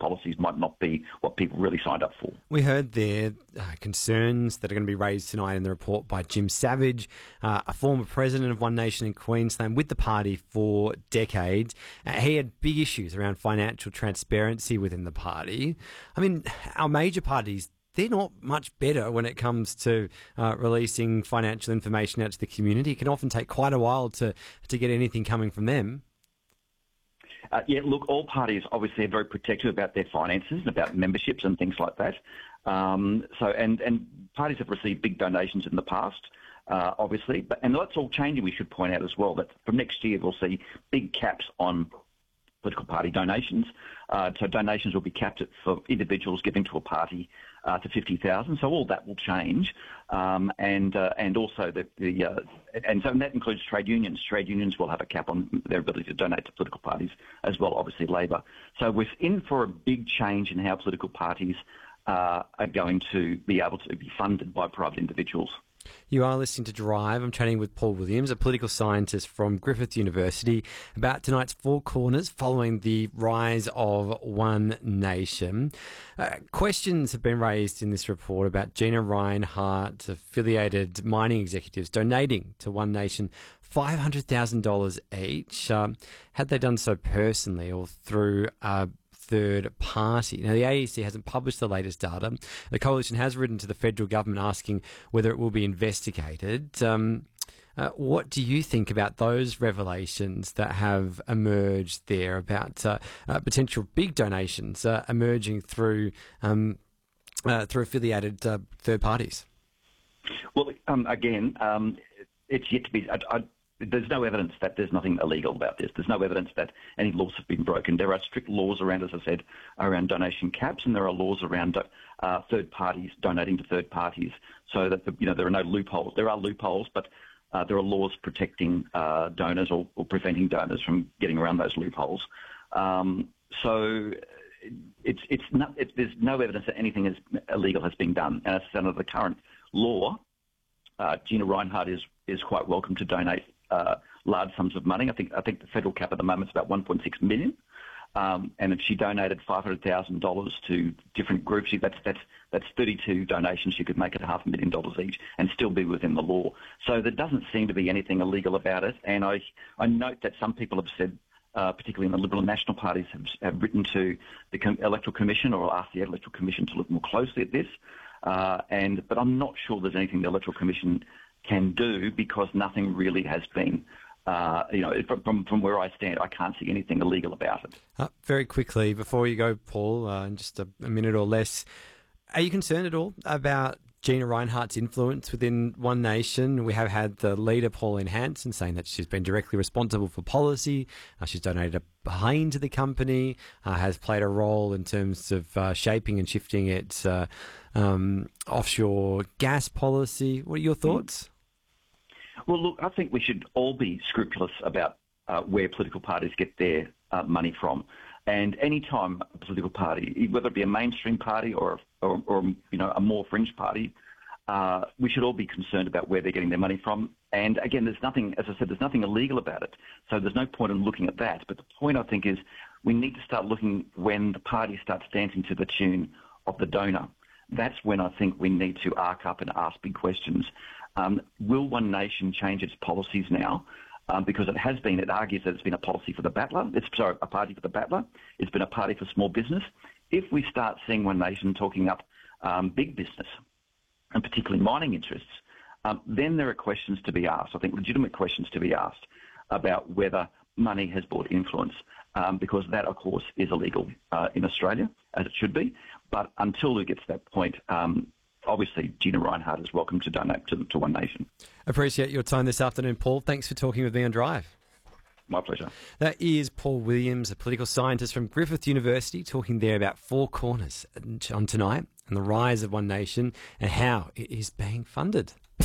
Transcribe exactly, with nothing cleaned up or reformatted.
policies might not be what people really signed up for. We heard there uh, concerns that are going to be raised tonight in the report by Jim Savage, uh, a former president of One Nation in Queensland with the party for decades. Uh, he had big issues around financial transparency within the party. I mean, our major parties, they're not much better when it comes to uh, releasing financial information out to the community. It can often take quite a while to, to get anything coming from them. Uh, yeah, look, all parties obviously are very protective about their finances and about memberships and things like that. Um, so, and, and parties have received big donations in the past, uh, obviously, but and that's all changing. We should point out as well that from next year we'll see big caps on political party donations. Uh, so donations will be capped at, for individuals giving to a party uh, to fifty thousand. So all that will change, um, and uh, and also the, the uh, and so and that includes trade unions. Trade unions will have a cap on their ability to donate to political parties as well. Obviously, Labor. So we're in for a big change in how political parties uh, are going to be able to be funded by private individuals. You are listening to Drive. I'm chatting with Paul Williams, a political scientist from Griffith University, about tonight's Four Corners following the rise of One Nation. Uh, questions have been raised in this report about Gina Rinehart, affiliated mining executives, donating to One Nation five hundred thousand dollars each. Um, had they done so personally or through a third party? Now, the A E C hasn't published the latest data. The coalition has written to the federal government asking whether it will be investigated. Um, uh, what do you think about those revelations that have emerged there about uh, uh, potential big donations uh, emerging through um, uh, through affiliated uh, third parties? Well, um, again, um, it's yet to be. I, I, There's no evidence that there's nothing illegal about this. There's no evidence that any laws have been broken. There are strict laws around, as I said, around donation caps, and there are laws around uh, third parties donating to third parties, so that the, you know there are no loopholes. There are loopholes, but uh, there are laws protecting uh, donors or, or preventing donors from getting around those loopholes. Um, so it's it's not, it, there's no evidence that anything is illegal has been done. And as under the current law, uh, Gina Rinehart is is quite welcome to donate Uh, large sums of money. I think I think the federal cap at the moment is about one point six million, um, and if she donated five hundred thousand dollars to different groups, she, that's that's that's thirty-two donations. She could make it half a million dollars each and still be within the law. So there doesn't seem to be anything illegal about it. And I I note that some people have said, uh, particularly in the Liberal and National parties, have, have written to the Com- Electoral Commission or asked the Electoral Commission to look more closely at this. Uh, and but I'm not sure there's anything the Electoral Commission can do because nothing really has been, uh, you know, from, from where I stand, I can't see anything illegal about it. Uh, very quickly, before you go, Paul, uh, in just a, a minute or less, are you concerned at all about Gina Rinehart's influence within One Nation? We have had the leader, Pauline Hanson, saying that she's been directly responsible for policy. Uh, she's donated a plane to the company, uh, has played a role in terms of uh, shaping and shifting its uh, um, offshore gas policy. What are your thoughts? Well, look, I think we should all be scrupulous about uh, where political parties get their uh, money from. And any time a political party, whether it be a mainstream party or, or, or you know, a more fringe party, uh, we should all be concerned about where they're getting their money from. And again, there's nothing, as I said, there's nothing illegal about it. So there's no point in looking at that. But the point, I think, is we need to start looking when the party starts dancing to the tune of the donor. That's when I think we need to arc up and ask big questions. Um, will One Nation change its policies now? Um, because it has been, it argues that it's been a policy for the battler. It's sorry, a party for the battler. It's been a party for small business. If we start seeing One Nation talking up um, big business, and particularly mining interests, um, then there are questions to be asked. I think legitimate questions to be asked about whether money has brought influence, um, because that, of course, is illegal uh, in Australia, as it should be. But until it gets to that point, um, obviously, Gina Rinehart is welcome to donate to, to One Nation. Appreciate your time this afternoon, Paul. Thanks for talking with me on Drive. My pleasure. That is Paul Williams, a political scientist from Griffith University, talking there about Four Corners on tonight and the rise of One Nation and how it is being funded.